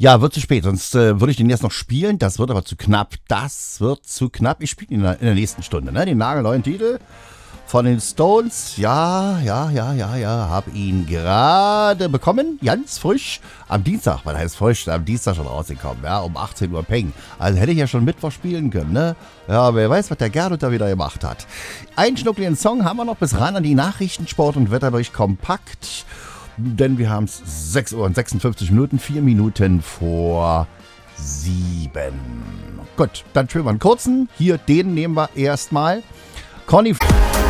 Ja, wird zu spät, sonst würde ich den jetzt noch spielen. Das wird aber zu knapp. Das wird zu knapp. Ich spiele ihn in der nächsten Stunde, ne? Den nagelneuen Titel von den Stones. Ja. Hab ihn gerade bekommen. Ganz frisch. Am Dienstag, weil er heißt frisch, am Dienstag schon rausgekommen. Ja, um 18 Uhr Peng. Also hätte ich ja schon Mittwoch spielen können, ne? Ja, wer weiß, was der Gernot da wieder gemacht hat. Einen schnuckligen Song haben wir noch bis ran an die Nachrichten, Sport und Wetterbericht kompakt. Denn wir haben es 6 Uhr und 56 Minuten, 4 Minuten vor 7. Gut, dann spielen wir einen kurzen. Hier, den nehmen wir erstmal. Conny.